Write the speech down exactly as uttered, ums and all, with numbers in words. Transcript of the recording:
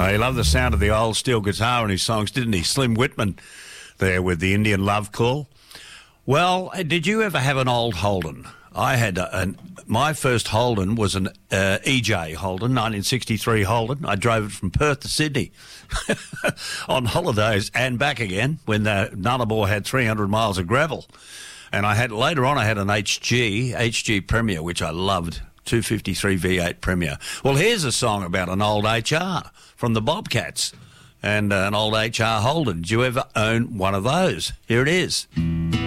Oh, he loved the sound of the old steel guitar in his songs, didn't he? Slim Whitman there with the Indian Love Call. Well, did you ever have an old Holden? I had a, an, my first Holden was an uh, E J Holden, nineteen sixty-three Holden. I drove it from Perth to Sydney on holidays and back again when the Nullarbor had three hundred miles of gravel. And I had later on I had an H G, H G Premier, which I loved, two fifty-three V eight Premier. Well, here's a song about an old H R from the Bobcats and uh, an old H R Holden. Did you ever own one of those? Here it is.